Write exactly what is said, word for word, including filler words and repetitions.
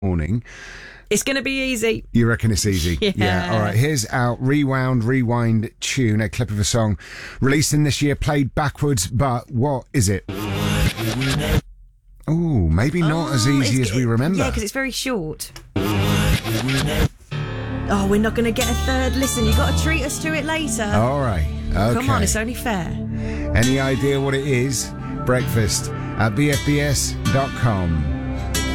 morning. It's going to be easy. You reckon it's easy? Yeah. yeah. All right. Here's our Rewound, Rewind tune, a clip of a song released in this year, played backwards, but what is it? Oh, maybe not Oh, as easy it's- as we remember. Yeah, because it's very short. Oh, we're not going to get a third listen. You've got to treat us to it later. All right. Okay. Come on, it's only fair. Any idea what it is? Breakfast at b f b s dot com.